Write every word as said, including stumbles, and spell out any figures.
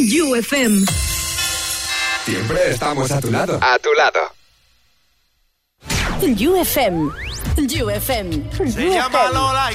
You F M. Siempre estamos a tu lado. A tu lado. You F M. You F M. Se llama Lola